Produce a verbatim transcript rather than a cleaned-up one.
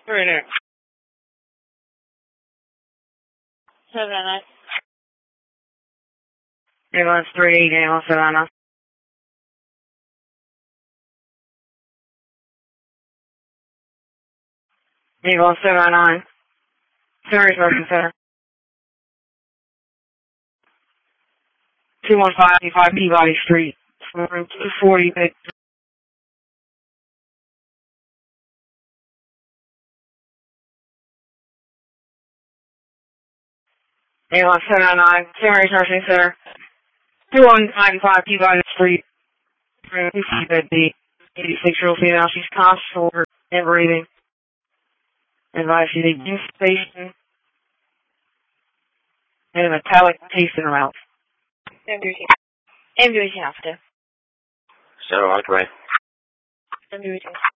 Right there. Savannah. Ambulance three, Daniel, Savannah. Ambulance seven oh nine. Series Nursing Center. two one five five Peabody Street. Room two forty. Ambulance seven oh nine. Series Nursing Center. two one five five Peabody Street. Room two forty, bed B. eighty-six-year-old female. She's conscious for and breathing. Advice you need intubation and a metallic taste in her mouth. Ambulance. Ambulance after. So, right away. Ambulance.